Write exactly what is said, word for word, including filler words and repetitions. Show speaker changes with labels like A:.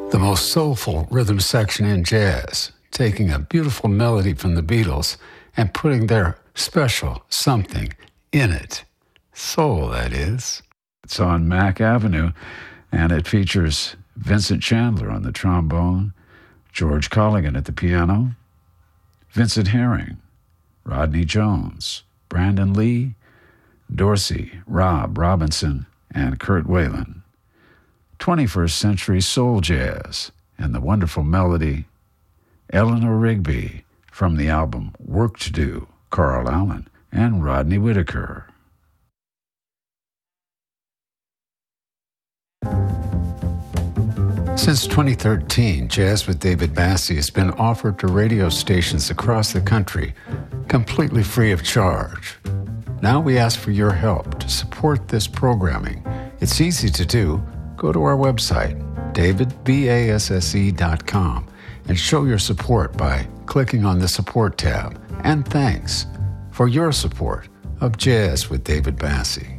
A: The most soulful rhythm section in jazz, taking a beautiful melody from the Beatles and putting their special something in it. Soul, that is.
B: It's on Mack Avenue, and it features Vincent Chandler on the trombone, George Colligan at the piano, Vincent Herring, Rodney Jones, Brandon Lee, Dorsey, Rob Robinson, and Kurt Whalen. twenty-first century soul jazz and the wonderful melody, Eleanor Rigby, from the album Work to Do, Carl Allen and Rodney Whitaker.
A: Since twenty thirteen, Jazz with David Bassie has been offered to radio stations across the country, completely free of charge. Now we ask for your help to support this programming. It's easy to do. Go to our website, david basse dot com, and show your support by clicking on the Support tab. And thanks for your support of Jazz with David Bassie.